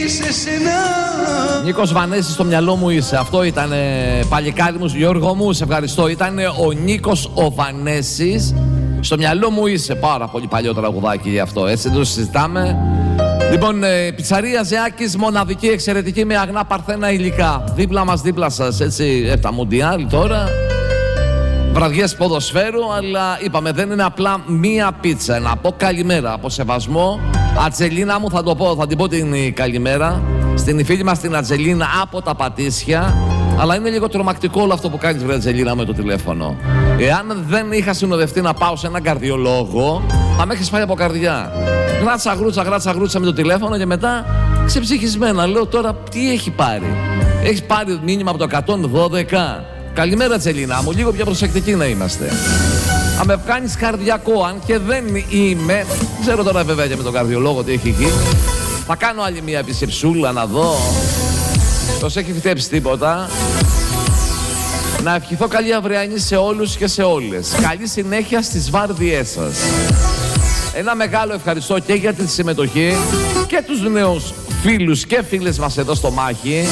Νίκος Βανέσης, στο μυαλό μου είσαι. Αυτό ήταν, παλικάρι μου, Γιώργο μου, σε ευχαριστώ. Ήταν ο Νίκος ο Βανέσης. Στο μυαλό μου είσαι. Πάρα πολύ παλιό τραγουδάκι γι' αυτό. Έτσι δεν το συζητάμε. Λοιπόν, πιτσαρία Ζεάκης, μοναδική, εξαιρετική, με αγνά παρθένα υλικά. Δίπλα μας, δίπλα σας, έτσι, τα Μουντιάλ τώρα. Βραδιές ποδοσφαίρου, αλλά είπαμε δεν είναι απλά μία πίτσα. Να πω καλημέρα από σεβασμό. Ατζελίνα μου, θα την πω την καλημέρα. Στην φίλη μας την Ατζελίνα από τα Πατήσια. Αλλά είναι λίγο τρομακτικό όλο αυτό που κάνεις, βρε Ατζελίνα, με το τηλέφωνο. Εάν δεν είχα συνοδευτεί να πάω σε έναν καρδιολόγο, θα με έχεις φάει από καρδιά. Γράτσα γρούτσα με το τηλέφωνο και μετά ξεψυχισμένα. Λέω τώρα τι έχει πάρει. Έχεις πάρει μήνυμα από το 112. Καλημέρα Ατζελίνα μου, λίγο πιο προσεκτικοί να είμαστε. Αν με κάνεις καρδιακό, αν και δεν είμαι, δεν ξέρω τώρα βέβαια και με τον καρδιολόγο τι έχει γίνει. Θα κάνω άλλη μια επισκεψούλα να δω. Τόσο έχει φυτέψει τίποτα. Να ευχηθώ καλή αυριανή σε όλους και σε όλες. Καλή συνέχεια στις βάρδιές σας. Ένα μεγάλο ευχαριστώ και για τη συμμετοχή και τους νέους φίλους και φίλες μας εδώ στο Μάχη.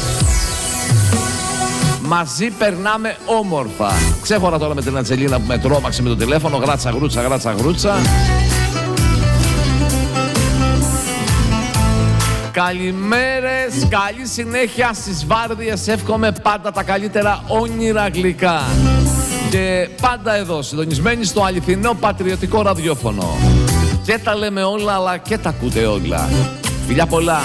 Μαζί περνάμε όμορφα. Ξέχωρα τώρα με την Ατζελίνα που με τρόμαξε με το τηλέφωνο. Γράτσα γρούτσα. Καλημέρες, καλή συνέχεια στις βάρδιες. Εύχομαι πάντα τα καλύτερα όνειρα γλυκά. Και πάντα εδώ, συντονισμένοι στο αληθινό πατριωτικό ραδιόφωνο. Και τα λέμε όλα, αλλά και τα ακούτε όλα. Φιλιά πολλά.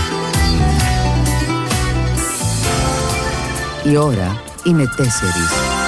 Η ώρα είναι 4.